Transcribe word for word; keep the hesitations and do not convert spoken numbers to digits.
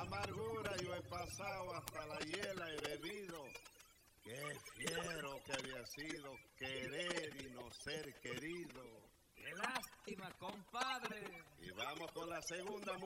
amargura yo he pasado, hasta la hiela he bebido. Qué fiero que había sido querer y no ser querido. ¡Qué lástima, compadre! Y vamos con la segunda